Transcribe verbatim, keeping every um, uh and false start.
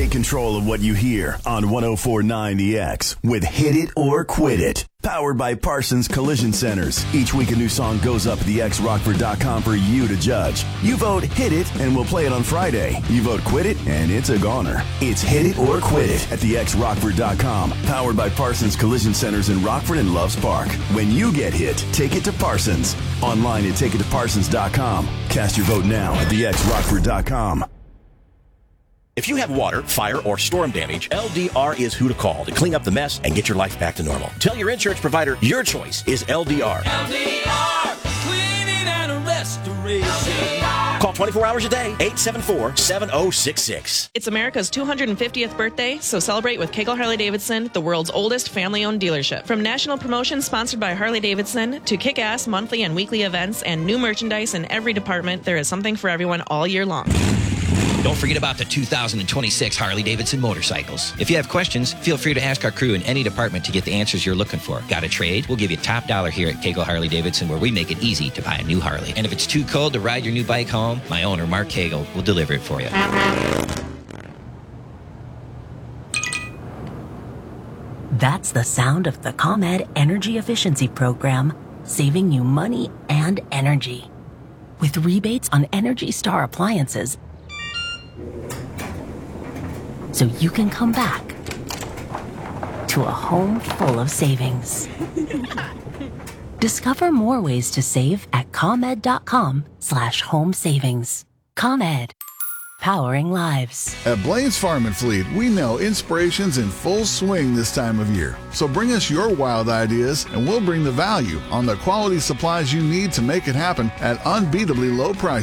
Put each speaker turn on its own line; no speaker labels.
Take control of what you hear on one oh four point nine The X with Hit It or Quit It. Powered by Parsons Collision Centers. Each week a new song goes up at the x rockford dot com for you to judge. You vote Hit It and we'll play it on Friday. You vote Quit It and it's a goner. It's Hit It or Quit It at the x rockford dot com. Powered by Parsons Collision Centers in Rockford and Loves Park. When you get hit, take it to Parsons. Online at take it to parsons dot com. Cast your vote now at the x rockford dot com.
If you have water, fire, or storm damage, L D R is who to call to clean up the mess and get your life back to normal. Tell your insurance provider your choice is L D R.
L D R, cleaning and restoration. L D R.
Call twenty-four hours a day, eight seven four, seven oh six six.
It's America's two hundred fiftieth birthday, so celebrate with Kegel Harley-Davidson, the world's oldest family-owned dealership. From national promotions sponsored by Harley-Davidson to kick-ass monthly and weekly events and new merchandise in every department, there is something for everyone all year long.
Don't forget about the two thousand twenty-six Harley-Davidson motorcycles. If you have questions, feel free to ask our crew in any department to get the answers you're looking for. Got a trade? We'll give you top dollar here at Kegel Harley-Davidson, where we make it easy to buy a new Harley. And if it's too cold to ride your new bike home, my owner, Mark Kegel, will deliver it for you.
That's the sound of the ComEd Energy Efficiency Program, saving you money and energy. With rebates on Energy Star appliances, so you can come back to a home full of savings. Discover more ways to save at ComEd.com slash home savings. ComEd, powering lives.
At Blaine's Farm and Fleet, we know inspiration's in full swing this time of year. So bring us your wild ideas and we'll bring the value on the quality supplies you need to make it happen at unbeatably low prices.